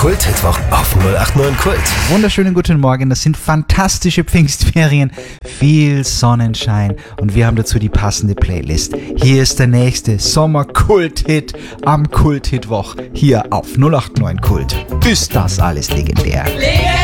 Kult-Hitwoch auf 089 Kult. Wunderschönen guten Morgen, das sind fantastische Pfingstferien, viel Sonnenschein und wir haben dazu die passende Playlist. Hier ist der nächste Sommer-Kult-Hit am Kult-Hitwoch hier auf 089 Kult. Ist das alles legendär?